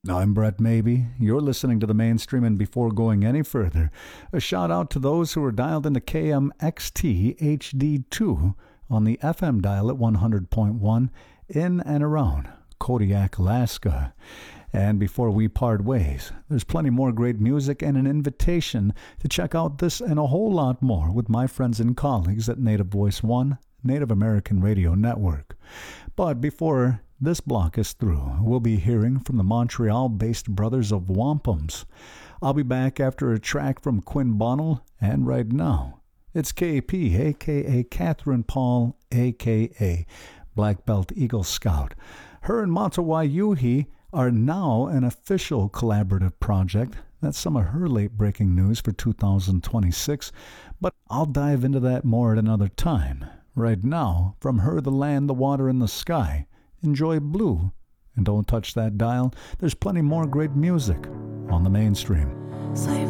I'm Brett Maybe. You're listening to the Mainstream, and before going any further, a shout out to those who are dialed into KMXT HD2 on the FM dial at 100.1 in and around Kodiak, Alaska. And before we part ways, there's plenty more great music and an invitation to check out this and a whole lot more with my friends and colleagues at Native Voice One, Native American Radio Network. But before this block is through, we'll be hearing from the Montreal-based Brothers of Wampums. I'll be back after a track from Quinn Bonnell, and right now, it's KP, a.k.a. Catherine Paul, a.k.a. Black Belt Eagle Scout. Her and Matawai Yuhi are now an official collaborative project. That's some of her late-breaking news for 2026, but I'll dive into that more at another time. Right now, from her, the land, the water, and the sky, enjoy Blue. And don't touch that dial. There's plenty more great music on the Mainstream. Slave